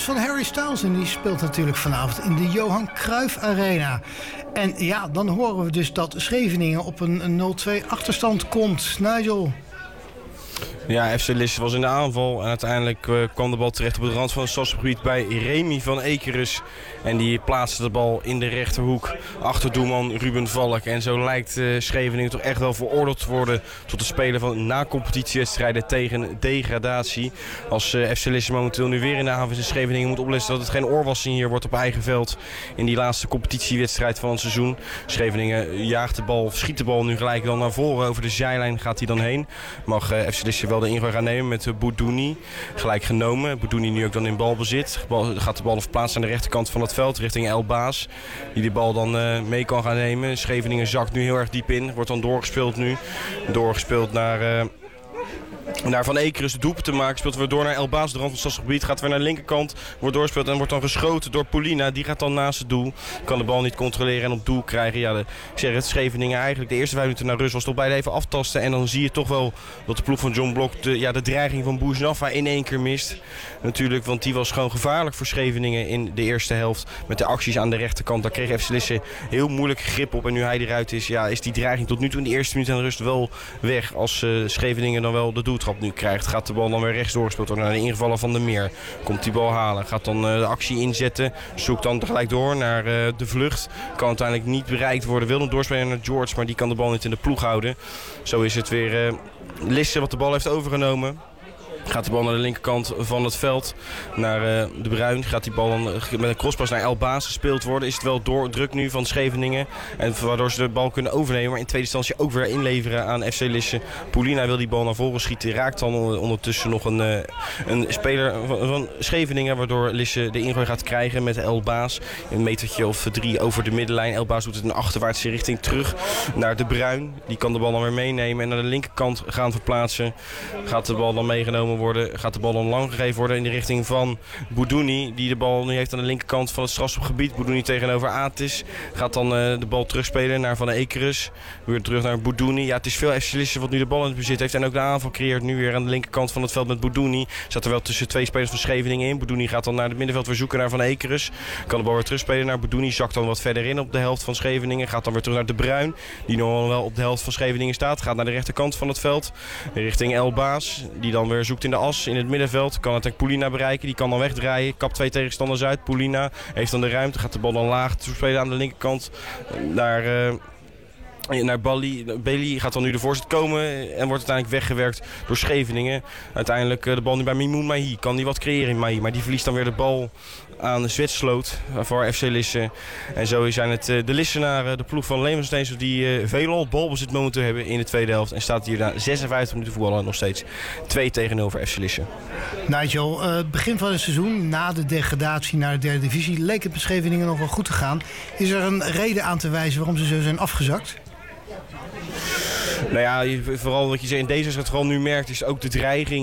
van Harry Styles en die speelt natuurlijk vanavond in de Johan Cruijff Arena. En ja, dan horen we dus dat Scheveningen op een 0-2 achterstand komt. Nigel. Ja, FC Lisse was in de aanval en uiteindelijk kwam de bal terecht op de rand van het strafschopgebied bij Remy van Ekeres. En die plaatste de bal in de rechterhoek achter doelman Ruben Valk. En zo lijkt Scheveningen toch echt wel veroordeeld te worden tot het spelen van na-competitiewedstrijden tegen degradatie. Als FC Lisse momenteel nu weer in de haven is en Scheveningen moet opletten dat het geen oorwassing hier wordt op eigen veld in die laatste competitiewedstrijd van het seizoen. Scheveningen jaagt de bal, schiet de bal nu gelijk dan naar voren. Over de zijlijn gaat hij dan heen. Mag FC Lisse wel de ingooi gaan nemen met Boudouni. Gelijk genomen. Boudouni nu ook dan in balbezit. Gaat de bal verplaatsen aan de rechterkant van het veld richting El Baas. Die de bal dan mee kan gaan nemen. Scheveningen zakt nu heel erg diep in. Wordt dan doorgespeeld nu. Doorgespeeld naar Van Ekeres de doelpunt te maken. Speelt weer door naar El Baas, de rand van het stadsgebied. Gaat weer naar de linkerkant. Wordt doorgespeeld en wordt dan geschoten door Polina. Die gaat dan naast het doel. Kan de bal niet controleren en op doel krijgen. Ja, ik zeg het, Scheveningen eigenlijk de eerste 5 minuten naar rust was toch bijna even aftasten. En dan zie je toch wel dat de ploeg van John Blok de dreiging van Boujnaffa in één keer mist. Natuurlijk, want die was gewoon gevaarlijk voor Scheveningen in de eerste helft. Met de acties aan de rechterkant. Daar kreeg FC Lisse heel moeilijk grip op. En nu hij eruit is, ja, is die dreiging tot nu toe in de eerste minuut aan de rust wel weg. Als Scheveningen dan wel de doeltrap nu krijgt, gaat de bal dan weer rechts doorgespeeld worden naar de ingevallen Van der Meer. Komt die bal halen, gaat dan de actie inzetten. Zoekt dan tegelijk door naar de vlucht. Kan uiteindelijk niet bereikt worden. Wil dan doorspelen naar George, maar die kan de bal niet in de ploeg houden. Zo is het weer Lisse wat de bal heeft overgenomen. Gaat de bal naar de linkerkant van het veld, naar De Bruin. Gaat die bal dan met een crosspas naar El Baas gespeeld worden. Is het wel druk nu van Scheveningen. En waardoor ze de bal kunnen overnemen. Maar in tweede instantie ook weer inleveren aan FC Lisse. Polina wil die bal naar voren schieten. Raakt dan ondertussen nog een speler van Scheveningen. Waardoor Lisse de ingooi gaat krijgen met El Baas. Een metertje of 3 over de middenlijn. El Baas doet het in de achterwaartse richting terug naar De Bruin. Die kan de bal dan weer meenemen en naar de linkerkant gaan verplaatsen. Gaat de bal dan meegenomen worden, gaat de bal dan lang gegeven worden in de richting van Boudouni, die de bal nu heeft aan de linkerkant van het strafschopgebied. Boudouni tegenover Atis. Gaat dan de bal terugspelen naar Van Ekeres. Weer terug naar Boudouni. Ja, het is veel FC Lisse wat nu de bal in het bezit heeft en ook de aanval creëert nu weer aan de linkerkant van het veld met Boudouni. Zat er wel tussen 2 spelers van Scheveningen in. Boudouni gaat dan naar het middenveld weer zoeken naar Van Ekeres. Kan de bal weer terugspelen naar Boudouni. Zakt dan wat verder in op de helft van Scheveningen. Gaat dan weer terug naar De Bruin, die nog wel op de helft van Scheveningen staat. Gaat naar de rechterkant van het veld richting El Baas, die dan weer zoekt in de as in het middenveld. Kan het Polina bereiken. Die kan dan wegdraaien. Kapt 2 tegenstanders uit. Polina heeft dan de ruimte. Gaat de bal dan laag toespelen aan de linkerkant naar Bailey gaat dan nu de voorzet komen en wordt uiteindelijk weggewerkt door Scheveningen. Uiteindelijk de bal nu bij Mimoun Mahi. Kan die wat creëren in Mahi, maar die verliest dan weer de bal aan de Zwetsloot voor FC Lisse. En zo zijn het de Lissenaren, de ploeg van Leeuwensteens, die veelal balbezit momenteel hebben in de tweede helft. En staat hier na 56 minuten voetballen nog steeds 2-0 voor FC Lisse. Nigel, het begin van het seizoen, na de degradatie naar de derde divisie, leek het bij Scheveningen nog wel goed te gaan. Is er een reden aan te wijzen waarom ze zo zijn afgezakt? Nou ja, vooral wat je in deze wedstrijd vooral nu merkt is ook de dreiging